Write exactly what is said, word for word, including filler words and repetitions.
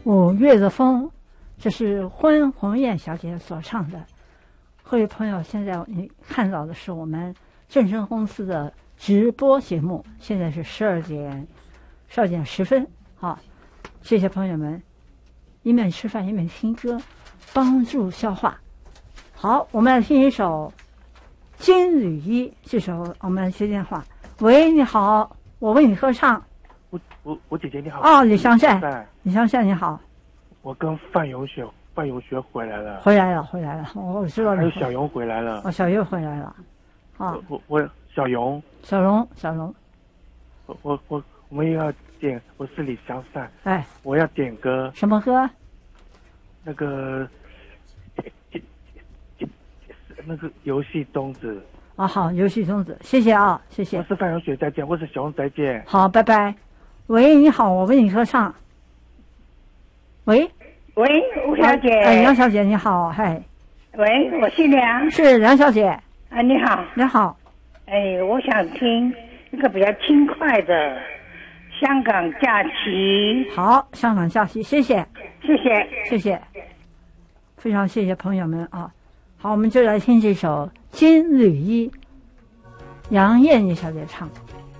五月的风，这是婚红艳小姐所唱的。各位朋友，现在你看到的是我们正声公司的直播节目，现在是十二点十二点十分啊！谢谢朋友们，一面吃饭一面听歌，帮助消化。好，我们来听一首《金缕衣》，这首我们来接电话。喂，你好，我为你合唱。 我我我姐姐你好。 哦，李祥善，李祥善你好。 我跟范永雪，范永雪回来了。 回来了，回来了，我知道你。 还有小荣回来了。 哦，小月回来了。啊， 我我小荣。 小荣，小荣。 我我我我们要点，我是李祥善。 哎。 我要点歌。 什么歌？ 那个，那个游戏宗旨。 啊，好，游戏宗旨，谢谢啊，谢谢。 我是范永雪，再见。我是小荣，再见。 好，拜拜。喂，你好，我为你合唱。喂， 喂，吴小姐。 哎，梁小姐你好，嗨。 喂，我姓梁。 是梁小姐。 啊，你好。 你好。 哎，我想听一个比较轻快的《香港假期》。 好，香港假期，谢谢， 谢谢， 谢谢，非常谢谢朋友们啊。好，我们就来听这首《金缕衣》，杨燕妮小姐唱。